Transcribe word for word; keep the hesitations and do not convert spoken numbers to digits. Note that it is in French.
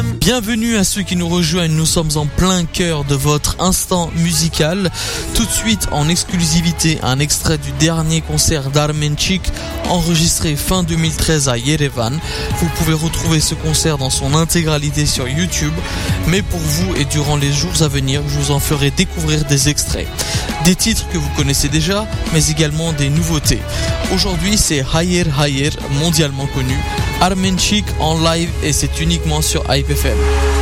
Bienvenue à ceux qui nous rejoignent, nous sommes en plein cœur de votre instant musical. Tout de suite, en exclusivité, un extrait du dernier concert d'Armenchik, enregistré fin deux mille treize à Yerevan. Vous pouvez retrouver ce concert dans son intégralité sur YouTube, mais pour vous et durant les jours à venir, je vous en ferai découvrir des extraits. Des titres que vous connaissez déjà, mais également des nouveautés. Aujourd'hui, c'est Hayır Hayır, mondialement connu. Armenchik en live et c'est uniquement sur Hype F M.